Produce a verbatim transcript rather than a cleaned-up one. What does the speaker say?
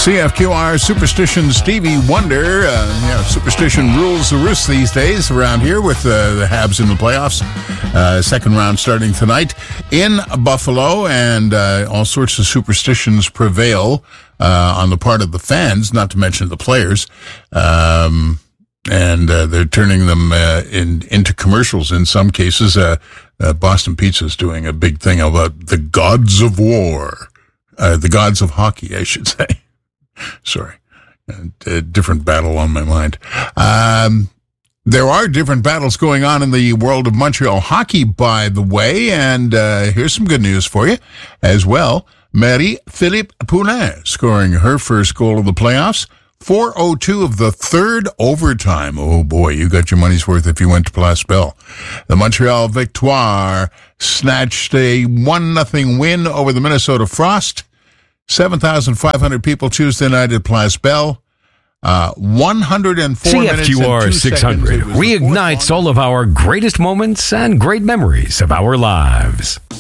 C F Q R Superstition Stevie Wonder. Uh, yeah, superstition rules the roost these days around here with uh, the Habs in the playoffs. Uh, second round starting tonight in Buffalo, and uh, all sorts of superstitions prevail uh, on the part of the fans, not to mention the players. Um, and uh, they're turning them uh, in, into commercials in some cases. Uh, uh, Boston Pizza is doing a big thing about the gods of war, uh, the gods of hockey, I should say. Sorry, a different battle on my mind. Um, there are different battles going on in the world of Montreal hockey, by the way, and uh, here's some good news for you as well. Marie-Philippe Poulin scoring her first goal of the playoffs. four oh two of the third overtime. Oh boy, you got your money's worth if you went to Place Belle. The Montreal Victoire snatched a one nothing win over the Minnesota Frost. seven thousand five hundred people Tuesday night at Place Belle. Uh, one hundred four C F Q R six hundred reignites all of our greatest moments and great memories of our lives.